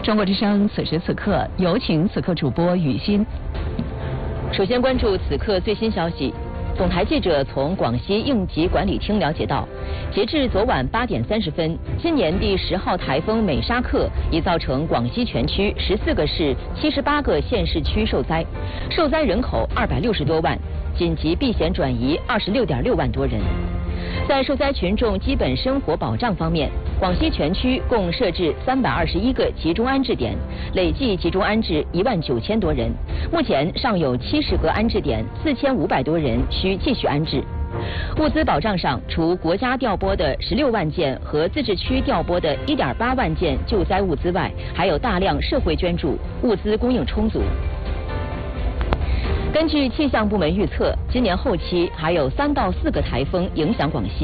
中国之声此时此刻，有请此刻主播雨欣。 首先关注此刻最新消息。总台记者从广西应急管理厅了解到，截至昨晚8点30分，今年第10号台风美沙克已造成广西全区14个市、78个县市区受灾，受灾人口260多万，紧急避险转移26.6万多人。在受灾群众基本生活保障方面，广西全区共设置321个集中安置点，累计集中安置19000多人。目前尚有70个安置点，4500多人需继续安置。物资保障上，除国家调拨的16万件和自治区调拨的1.8万件救灾物资外，还有大量社会捐助，物资供应充足。根据气象部门预测，今年后期还有3到4个台风影响广西。